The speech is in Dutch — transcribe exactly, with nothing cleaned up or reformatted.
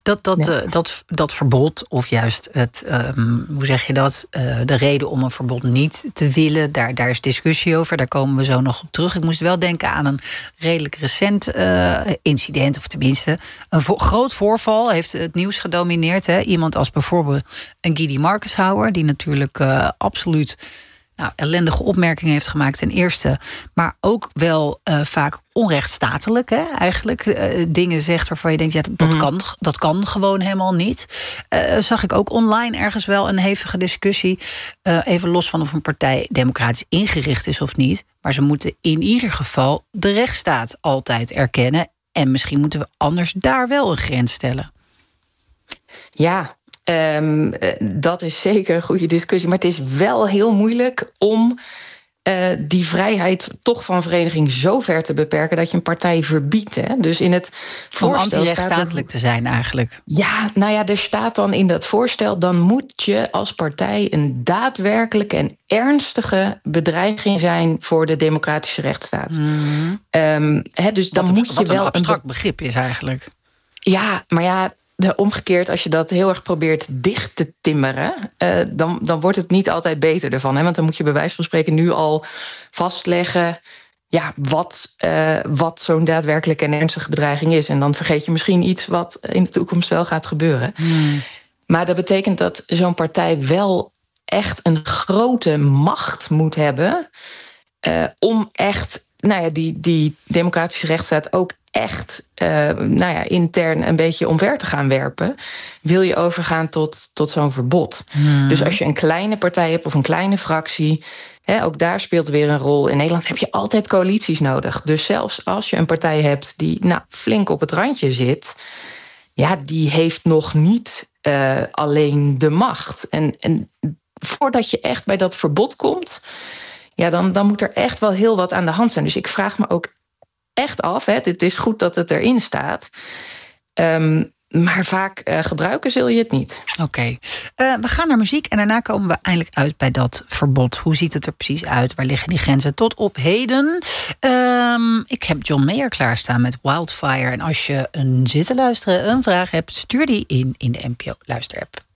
Dat, dat, Ja. uh, dat, dat verbod, of juist het, um, hoe zeg je dat, uh, de reden om een verbod niet te willen, daar, daar is discussie over, daar komen we zo nog op terug. Ik moest wel denken aan een redelijk recent uh, incident, of tenminste een vo- groot voorval, heeft het nieuws gedomineerd. Hè? Iemand als bijvoorbeeld een Guy Markenshouwer, die natuurlijk uh, absoluut nou, ellendige opmerkingen heeft gemaakt ten eerste, maar ook wel uh, vaak onrechtstatelijk, hè, eigenlijk. Uh, dingen zegt waarvan je denkt, ja, dat, dat, Mm-hmm. kan, dat kan gewoon helemaal niet. Uh, zag ik ook online ergens wel een hevige discussie. Uh, even los van of een partij democratisch ingericht is of niet. Maar ze moeten in ieder geval de rechtsstaat altijd erkennen. En misschien moeten we anders daar wel een grens stellen. Ja, um, dat is zeker een goede discussie. Maar het is wel heel moeilijk om Uh, die vrijheid toch van vereniging zo ver te beperken dat je een partij verbiedt. Hè? Dus in het voorstel om antirechtsstatelijk te zijn eigenlijk. Ja, nou ja, er staat dan in dat voorstel, dan moet je als partij een daadwerkelijke en ernstige bedreiging zijn voor de democratische rechtsstaat. Mm-hmm. Um, hè, dus dan wat, moet je wat wel een abstract een begrip is eigenlijk. Ja, maar ja, de omgekeerd, als je dat heel erg probeert dicht te timmeren, uh, dan, dan wordt het niet altijd beter ervan. Hè? Want dan moet je bij wijze van spreken nu al vastleggen ja, wat, uh, wat zo'n daadwerkelijke en ernstige bedreiging is. En dan vergeet je misschien iets wat in de toekomst wel gaat gebeuren. Hmm. Maar dat betekent dat zo'n partij wel echt een grote macht moet hebben uh, om echt nou ja, die, die democratische rechtsstaat ook echt uh, nou ja, intern een beetje omver te gaan werpen, wil je overgaan tot, tot zo'n verbod. Hmm. Dus als je een kleine partij hebt of een kleine fractie, hè, ook daar speelt weer een rol. In Nederland heb je altijd coalities nodig. Dus zelfs als je een partij hebt die nou, flink op het randje zit, ja, die heeft nog niet uh, alleen de macht. En, en voordat je echt bij dat verbod komt, ja, dan, dan moet er echt wel heel wat aan de hand zijn. Dus ik vraag me ook echt af, hè, het is goed dat het erin staat, um, maar vaak uh, gebruiken zul je het niet. Oké, okay. uh, we gaan naar muziek en daarna komen we eindelijk uit bij dat verbod. Hoe ziet het er precies uit? Waar liggen die grenzen tot op heden? Um, ik heb John Mayer klaarstaan met Wildfire. En als je een zitten luisteren, een vraag hebt, stuur die in in de N P O Luisterapp.